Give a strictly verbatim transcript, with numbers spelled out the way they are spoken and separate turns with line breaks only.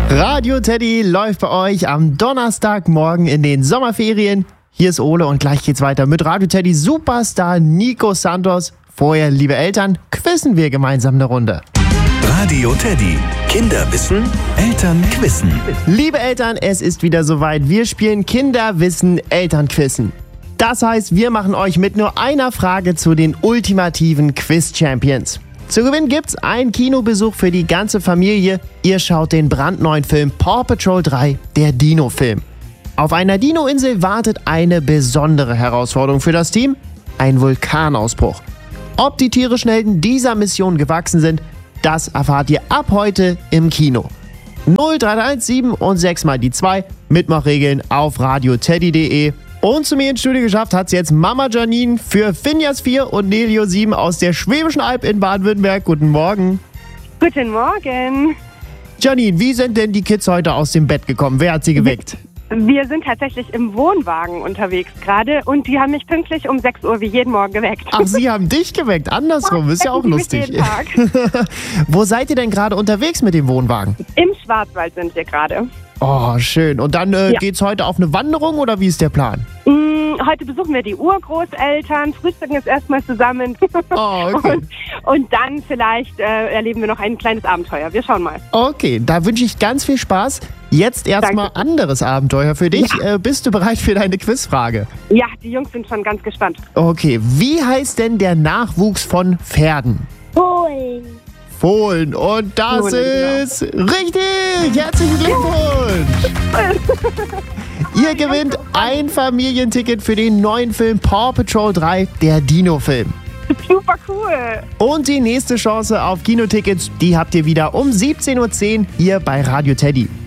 Radio Teddy läuft bei euch am Donnerstagmorgen in den Sommerferien. Hier ist Ole und gleich geht's weiter mit Radio Teddy Superstar Nico Santos. Vorher, liebe Eltern, quizzen wir gemeinsam eine Runde.
Radio Teddy. Kinder wissen, Eltern quizzen.
Liebe Eltern, es ist wieder soweit. Wir spielen Kinderwissen, Elternquizzen. Das heißt, wir machen euch mit nur einer Frage zu den ultimativen Quiz-Champions. Zu gewinnen gibt's einen Kinobesuch für die ganze Familie. Ihr schaut den brandneuen Film Paw Patrol drei, der Dino-Film. Auf einer Dino-Insel wartet eine besondere Herausforderung für das Team: ein Vulkanausbruch. Ob die tierischen Helden dieser Mission gewachsen sind, das erfahrt ihr ab heute im Kino. null drei eins sieben und sechs mal die zwei. Mitmachregeln auf radioteddy punkt de. Und zu mir ins Studio geschafft hat's jetzt Mama Janine für Finjas vier und Nelio sieben aus der Schwäbischen Alb in Baden-Württemberg. Guten Morgen.
Guten Morgen.
Janine, wie sind denn die Kids heute aus dem Bett gekommen? Wer hat sie geweckt?
Wir sind tatsächlich im Wohnwagen unterwegs gerade und die haben mich pünktlich um sechs Uhr wie jeden Morgen geweckt.
Ach, sie haben dich geweckt. Andersrum, ist ja auch lustig.
Jeden Tag.
Wo seid ihr denn gerade unterwegs mit dem Wohnwagen?
Im Schwarzwald sind wir gerade.
Oh, schön. Und dann äh,
Ja.
geht's heute auf eine Wanderung oder wie ist der Plan?
Mm, heute besuchen wir die Urgroßeltern, frühstücken jetzt erstmal zusammen
Oh, okay.
und, und dann vielleicht äh, erleben wir noch ein kleines Abenteuer. Wir schauen mal.
Okay, da wünsche ich ganz viel Spaß. Jetzt erstmal
Danke.
anderes Abenteuer für dich.
Ja.
Äh, bist du bereit für deine Quizfrage?
Ja, die Jungs sind schon ganz gespannt.
Okay, wie heißt denn der Nachwuchs von Pferden?
Fohlen.
Fohlen. Und das
Fohlen, genau.
ist richtig. Herzlichen Glückwunsch. Ihr gewinnt ein Familienticket für den neuen Film Paw Patrol drei, der Dino-Film.
Super cool.
Und die nächste Chance auf Kinotickets, die habt ihr wieder um siebzehn Uhr zehn hier bei Radio Teddy.